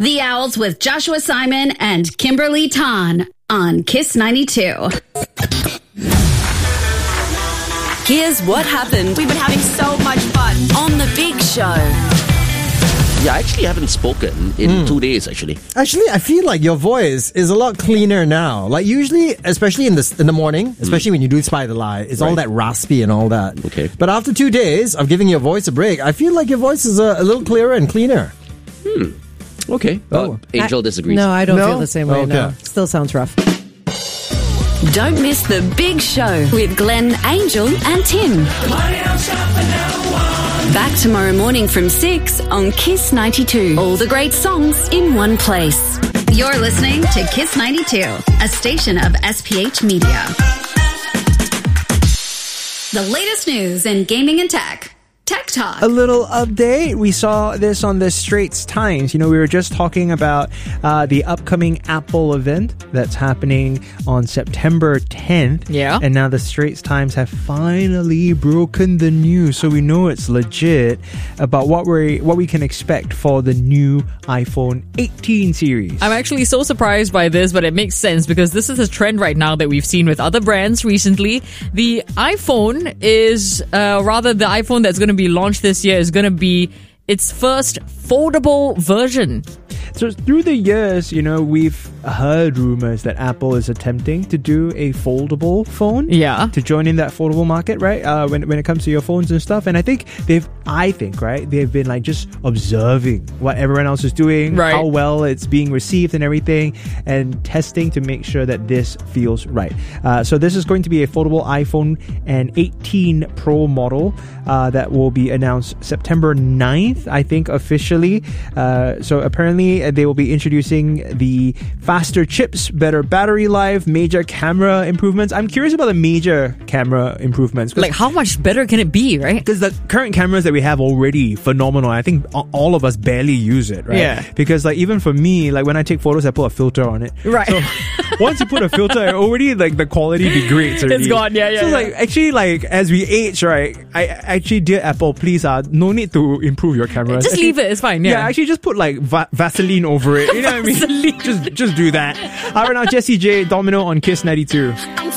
The Owls with Joshua Simon and Kimberly Tan on Kiss 92. Here's what happened. We've been having so much fun on The Big Show. Yeah, I actually haven't spoken in 2 days, actually. Actually, I feel like your voice is a lot cleaner now. Like usually, especially in the morning, especially when you do Spy the Lie, it's all that raspy and all that. Okay. But after 2 days of giving your voice a break, I feel like your voice is a little clearer and cleaner. Okay. Angel disagrees. No, I don't feel the same way. No, still sounds rough. Don't miss The Big Show with Glenn, Angel and Tim. Back tomorrow morning from 6 on Kiss 92. All the great songs in one place. You're listening to Kiss 92, a station of SPH Media. The latest news in gaming and tech. Tech Talk. A little update. We saw this on the Straits Times. You know, we were just talking about the upcoming Apple event that's happening on September 10th. Yeah. And now the Straits Times have finally broken the news, so we know it's legit about what we can expect for the new iPhone 18 series. I'm actually so surprised by this, but it makes sense because this is a trend right now that we've seen with other brands recently. The iPhone is, the iPhone that's going to be launched this year is going to be its first foldable version. So through the years, you know, we've heard rumors that Apple is attempting to do a foldable phone. Yeah. To join in that foldable market, right? When it comes to your phones and stuff. And I think they've been like just observing what everyone else is doing, right, how well it's being received and everything, and testing to make sure that this feels right. So this is going to be a foldable iPhone and 18 Pro model that will be announced September 9th, I think, officially. So apparently they will be introducing the faster chips, better battery life, major camera improvements. I'm curious about the major camera improvements. Like, how much better can it be, right? Because the current cameras that we have already phenomenal. I think all of us barely use it, right? Yeah. Because like even for me, like when I take photos, I put a filter on it. Right. So once you put a filter, already like the quality degrades already. It's gone, yeah. So like actually like as we age, right? I actually, dear Apple, please no need to improve your camera. Just leave it, it's fine. Yeah, actually just put like Vaseline over it. You know what I mean? Just do that. All right, now Jessie J, Domino on Kiss 92.